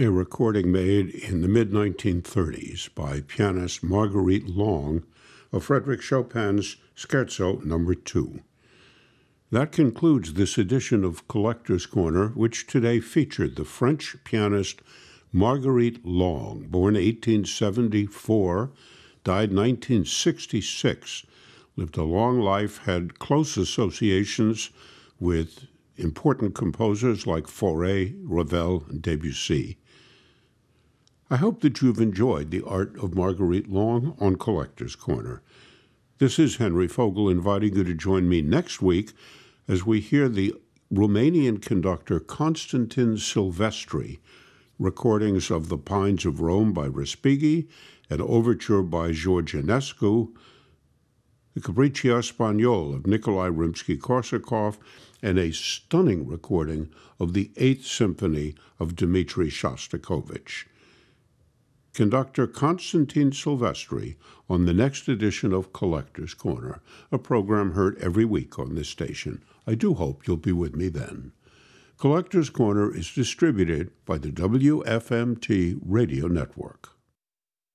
a recording made in the mid-1930s by pianist Marguerite Long of Frédéric Chopin's Scherzo No. 2. That concludes this edition of Collector's Corner, which today featured the French pianist Marguerite Long, born 1874, died 1966, lived a long life, had close associations with important composers like Fauré, Ravel, and Debussy. I hope that you've enjoyed the art of Marguerite Long on Collector's Corner. This is Henry Fogel inviting you to join me next week as we hear the Romanian conductor Constantin Silvestri, recordings of The Pines of Rome by Respighi, an overture by George Enescu, the Capriccio Spagnolo of Nikolai Rimsky-Korsakov, and a stunning recording of the Eighth Symphony of Dmitri Shostakovich. Conductor Constantin Silvestri on the next edition of Collector's Corner, a program heard every week on this station. I do hope you'll be with me then. Collector's Corner is distributed by the WFMT Radio Network.